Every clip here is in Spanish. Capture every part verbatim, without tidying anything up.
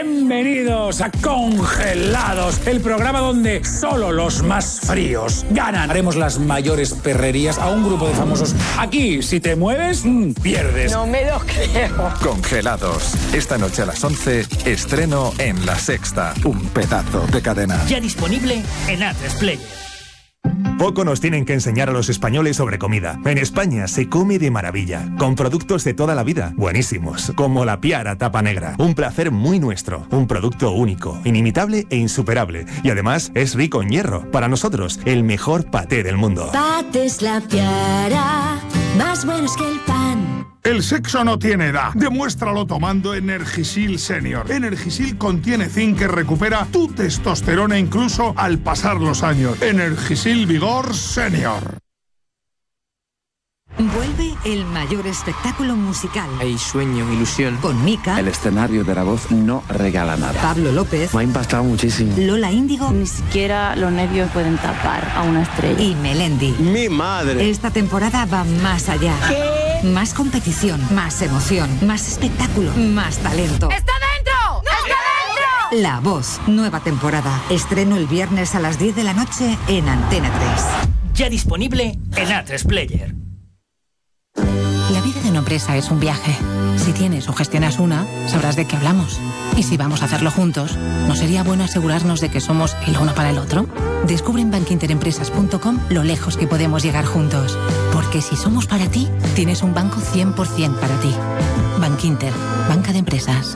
Bienvenidos a Congelados, el programa donde solo los más fríos ganan. Haremos las mayores perrerías a un grupo de famosos. Aquí, si te mueves, mmm, pierdes. No me lo creo. Congelados. Esta noche a las once, estreno en La Sexta. Un pedazo de cadena. Ya disponible en A tres Player. Poco nos tienen que enseñar a los españoles sobre comida. En España se come de maravilla, con productos de toda la vida, buenísimos, como la Piara Tapa Negra. Un placer muy nuestro, un producto único, inimitable e insuperable. Y además es rico en hierro. Para nosotros, el mejor paté del mundo. Patés La Piara, más buenos que el pan. El sexo no tiene edad. Demuéstralo tomando Energisil Senior. Energisil contiene zinc que recupera tu testosterona incluso al pasar los años. Energisil Vigor Senior. Vuelve el mayor espectáculo musical. Hay sueño, ilusión. Con Mika. El escenario de La Voz no regala nada. Pablo López. Me ha impactado muchísimo. Lola Índigo. Ni siquiera los nervios pueden tapar a una estrella. Y Melendi. ¡Mi madre! Esta temporada va más allá. ¿Qué? Más competición, más emoción, más espectáculo, más talento. ¡Está dentro! ¡No! ¡Está dentro! La Voz, nueva temporada. Estreno el viernes a las diez de la noche en Antena tres. Ya disponible en A tres Player. La vida de una empresa es un viaje. Si tienes o gestionas una, sabrás de qué hablamos. Y si vamos a hacerlo juntos, ¿no sería bueno asegurarnos de que somos el uno para el otro? Descubre en bankinterempresas punto com lo lejos que podemos llegar juntos. Porque si somos para ti, tienes un banco cien por ciento para ti. Bankinter, banca de empresas.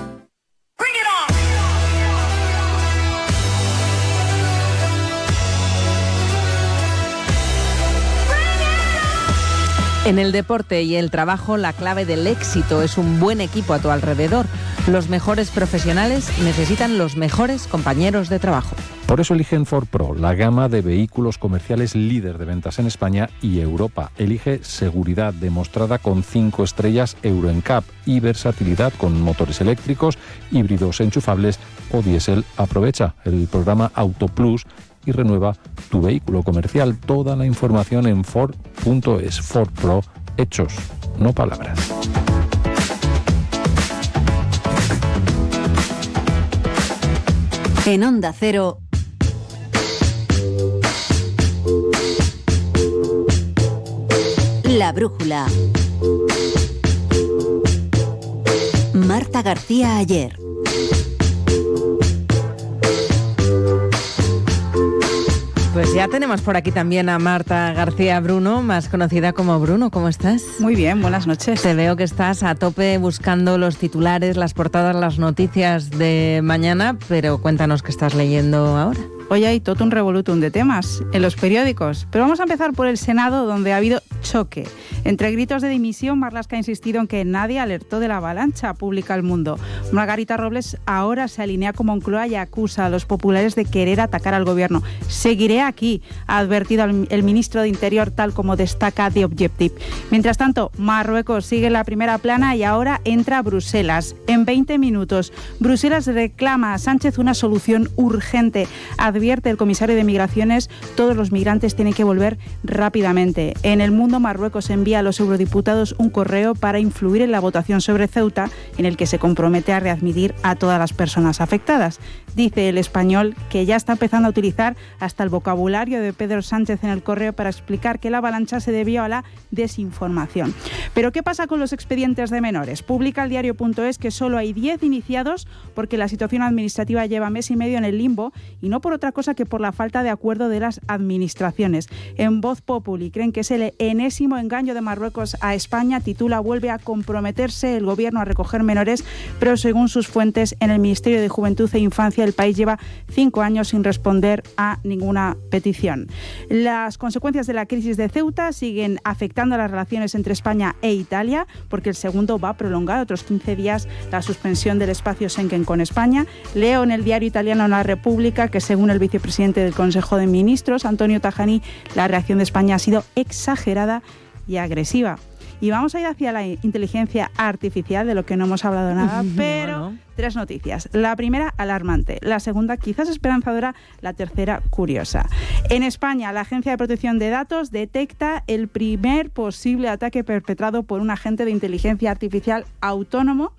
En el deporte y el trabajo, la clave del éxito es un buen equipo a tu alrededor. Los mejores profesionales necesitan los mejores compañeros de trabajo. Por eso eligen Ford Pro, la gama de vehículos comerciales líder de ventas en España y Europa. Elige seguridad demostrada con cinco estrellas Euro N C A P y versatilidad con motores eléctricos, híbridos enchufables o diésel. Aprovecha el programa Auto Plus y renueva tu vehículo comercial. Toda la información en Ford punto es. Ford Pro, hechos, no palabras. En Onda Cero, La Brújula. Marta García Ayer. Pues ya tenemos por aquí también a Marta García Bruno, más conocida como Bruno. ¿Cómo estás? Muy bien, buenas noches. Te veo que estás a tope buscando los titulares, las portadas, las noticias de mañana, pero cuéntanos qué estás leyendo ahora. Hoy hay todo un revolutum de temas en los periódicos, pero vamos a empezar por el Senado, donde ha habido choque. Entre gritos de dimisión, Marlaska ha insistido en que nadie alertó de la avalancha, publica El Mundo. Margarita Robles ahora se alinea con Moncloa y acusa a los populares de querer atacar al gobierno. Seguiré aquí, ha advertido el ministro de Interior, tal como destaca The Objective. Mientras tanto, Marruecos sigue en la primera plana y ahora entra a Bruselas. En veinte minutos, Bruselas reclama a Sánchez una solución urgente. Advierte el comisario de Migraciones, todos los migrantes tienen que volver rápidamente. En El Mundo, Marruecos envía a los eurodiputados un correo para influir en la votación sobre Ceuta, en el que se compromete a readmitir a todas las personas afectadas. Dice El Español que ya está empezando a utilizar hasta el vocabulario de Pedro Sánchez en el correo para explicar que la avalancha se debió a la desinformación. Pero ¿qué pasa con los expedientes de menores? Publica el diario punto es que solo hay diez iniciados porque la situación administrativa lleva mes y medio en el limbo y no por otra cosa que por la falta de acuerdo de las administraciones. En Voz Populi creen que es el enésimo engaño de Marruecos a España. Titula: vuelve a comprometerse el gobierno a recoger menores, pero según sus fuentes en el Ministerio de Juventud e Infancia, el país lleva cinco años sin responder a ninguna petición. Las consecuencias de la crisis de Ceuta siguen afectando a las relaciones entre España e Italia, porque el segundo va a prolongar otros quince días la suspensión del espacio Schengen con España. Leo en el diario italiano La República que, según el vicepresidente del Consejo de Ministros, Antonio Tajani, la reacción de España ha sido exagerada y agresiva. Y vamos a ir hacia la inteligencia artificial, de lo que no hemos hablado nada, pero no, no. Tres noticias. La primera, alarmante. La segunda, quizás esperanzadora. La tercera, curiosa. En España, la Agencia de Protección de Datos detecta el primer posible ataque perpetrado por un agente de inteligencia artificial autónomo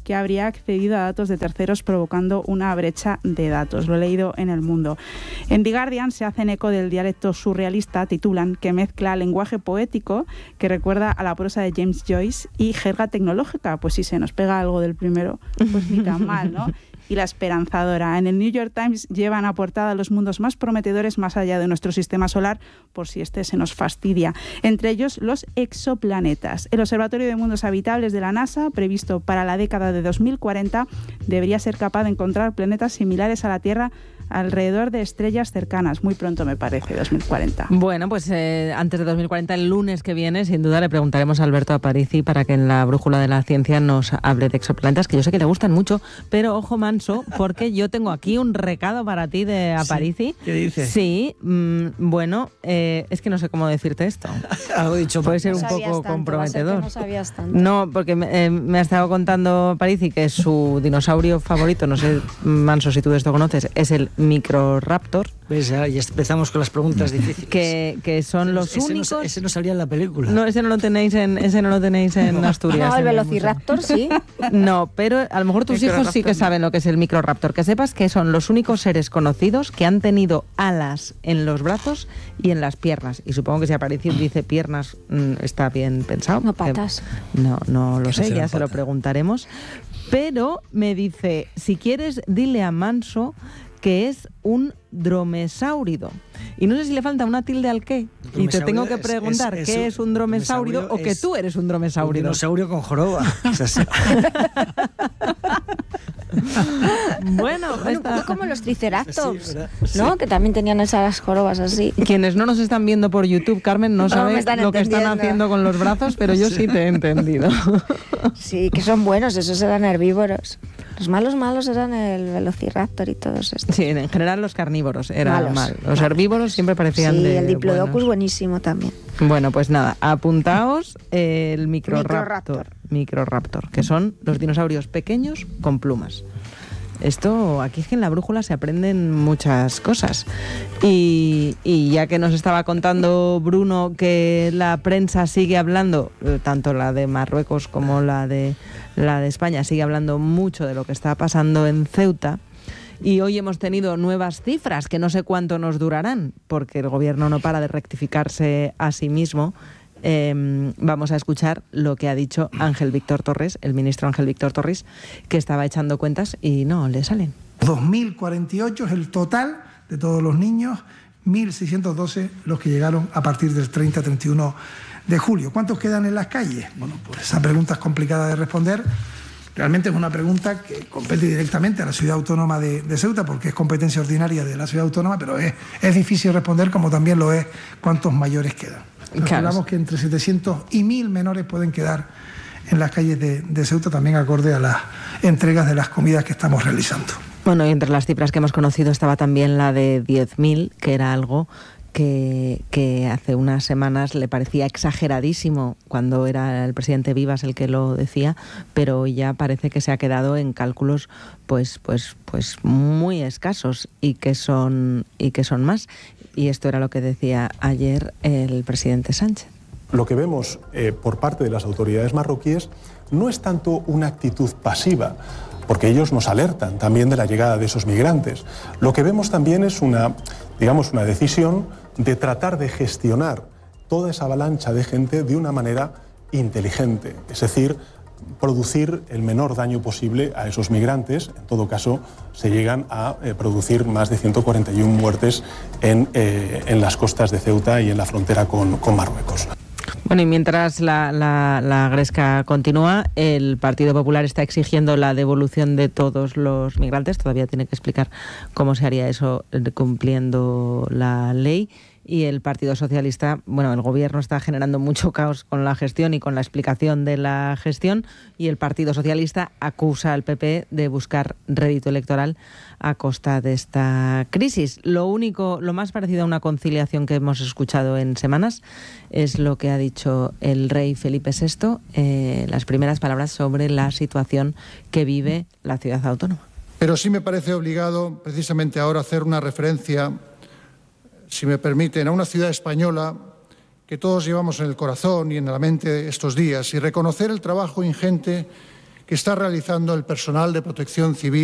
que habría accedido a datos de terceros provocando una brecha de datos. Lo he leído en El Mundo. En The Guardian se hacen eco del dialecto surrealista, titulan, que mezcla lenguaje poético que recuerda a la prosa de James Joyce y jerga tecnológica. Pues si se nos pega algo del primero, pues ni tan mal, ¿no? Y la esperanzadora. En el New York Times llevan a portada los mundos más prometedores más allá de nuestro sistema solar, por si este se nos fastidia. Entre ellos, los exoplanetas. El Observatorio de Mundos Habitables de la NASA, previsto para la década de dos mil cuarenta, debería ser capaz de encontrar planetas similares a la Tierra alrededor de estrellas cercanas. Muy pronto, me parece, dos mil cuarenta. Bueno, pues eh, antes de dos mil cuarenta, el lunes que viene, sin duda le preguntaremos a Alberto Aparici para que en la Brújula de la Ciencia nos hable de exoplanetas, que yo sé que le gustan mucho, pero ojo manso, porque yo tengo aquí un recado para ti de Aparici. Sí. ¿Qué dice? Sí, mmm, bueno, eh, es que no sé cómo decirte esto. Algo dicho. Puede ser no un poco tanto, comprometedor. No sabías tanto. No, porque me, eh, me ha estado contando Aparici que su dinosaurio favorito, no sé, Manso, si tú esto conoces, es el Microraptor. ¿Ves? Ya empezamos con las preguntas difíciles. Que, que son los ese únicos... No, ese no salía en la película. No, ese no lo tenéis en, ese no lo tenéis en Asturias. No, el en Velociraptor sí. No, pero a lo mejor tus hijos sí que saben lo que es el Microraptor. Que sepas que son los únicos seres conocidos que han tenido alas en los brazos y en las piernas. Y supongo que si Aparici dice piernas, mmm, está bien pensado. No patas. Que, no, no lo que sé, no ya patas. Se lo preguntaremos. Pero me dice, si quieres, dile a Manso que es un dromesáurido. Y no sé si le falta una tilde al qué. Y te tengo que preguntar es, es, es qué es un dromesáurido o que es tú eres un dromesáurido. Un dinosaurio con joroba. Bueno, bueno un poco como los triceratops, sí, sí. ¿no? Que también tenían esas jorobas así. Quienes no nos están viendo por YouTube, Carmen, no, no saben lo que están haciendo con los brazos, pero yo sí, sí te he entendido. Sí, que son buenos, esos eran herbívoros. Los malos malos eran el Velociraptor y todos estos. Sí, en general los carnívoros eran malos. Mal. Los herbívoros siempre parecían sí, de el Diplodocus buenos. Buenísimo también. Bueno, pues nada, apuntaos el Microraptor, Microraptor. Microraptor, que son los dinosaurios pequeños con plumas. Esto, aquí es que en la brújula se aprenden muchas cosas. Y, y ya que nos estaba contando Bruno que la prensa sigue hablando, tanto la de Marruecos como la de, la de España, sigue hablando mucho de lo que está pasando en Ceuta. Y hoy hemos tenido nuevas cifras que no sé cuánto nos durarán, porque el gobierno no para de rectificarse a sí mismo. Eh, vamos a escuchar lo que ha dicho Ángel Víctor Torres, el ministro Ángel Víctor Torres, que estaba echando cuentas y no le salen. dos mil cuarenta y ocho es el total de todos los niños, mil seiscientos doce los que llegaron a partir del treinta a treinta y uno de julio. ¿Cuántos quedan en las calles? Bueno, pues esa pregunta es complicada de responder. Realmente es una pregunta que compete directamente a la ciudad autónoma de, de Ceuta, porque es competencia ordinaria de la ciudad autónoma, pero es, es difícil responder, como también lo es cuántos mayores quedan. Calculamos claro. que entre setecientos y mil menores pueden quedar en las calles de, de Ceuta, también acorde a las entregas de las comidas que estamos realizando. Bueno, y entre las cifras que hemos conocido estaba también la de diez mil, que era algo que, que hace unas semanas le parecía exageradísimo cuando era el presidente Vivas el que lo decía, pero ya parece que se ha quedado en cálculos pues, pues, pues muy escasos y que son, y que son más. Y esto era lo que decía ayer el presidente Sánchez. Lo que vemos eh, por parte de las autoridades marroquíes no es tanto una actitud pasiva, porque ellos nos alertan también de la llegada de esos migrantes. Lo que vemos también es una, digamos, una decisión de tratar de gestionar toda esa avalancha de gente de una manera inteligente, es decir, producir el menor daño posible a esos migrantes. En todo caso, se llegan a eh, producir más de ciento cuarenta y uno muertes en, eh, en las costas de Ceuta y en la frontera con, con Marruecos. Bueno, y mientras la, la, la gresca continúa, el Partido Popular está exigiendo la devolución de todos los migrantes. Todavía tiene que explicar cómo se haría eso cumpliendo la ley. Y el Partido Socialista, bueno, el gobierno está generando mucho caos con la gestión y con la explicación de la gestión, y el Partido Socialista acusa al P P de buscar rédito electoral a costa de esta crisis. Lo único, lo más parecido a una conciliación que hemos escuchado en semanas es lo que ha dicho el rey Felipe sexto, eh, las primeras palabras sobre la situación que vive la ciudad autónoma. Pero sí me parece obligado, precisamente ahora, hacer una referencia, si me permiten, a una ciudad española que todos llevamos en el corazón y en la mente estos días, y reconocer el trabajo ingente que está realizando el personal de protección civil